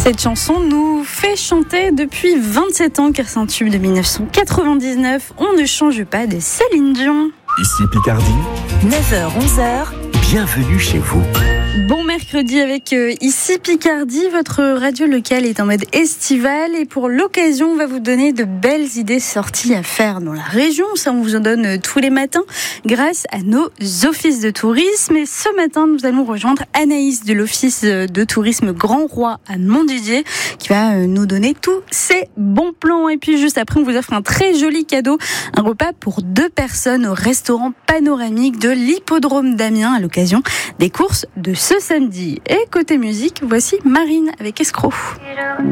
Cette chanson nous fait chanter depuis 27 ans car c'est un tube de 1999. On ne change pas de Céline Dion. Ici Picardie, 9h-11h. bienvenue chez vous. Bon mercredi avec Ici Picardie, votre radio locale est en mode estival et pour l'occasion on va vous donner de belles idées sorties à faire dans la région. Ça on vous en donne tous les matins grâce à nos offices de tourisme et ce matin nous allons rejoindre Anaïs de l'office de tourisme Grand Roi à Montdidier qui va nous donner tous ses bons plans et puis juste après on vous offre un très joli cadeau, un repas pour 2 personnes au restaurant panoramique de l'hippodrome d'Amiens à l'occasion des courses de ce samedi. Et côté musique, voici Marine avec Escroc.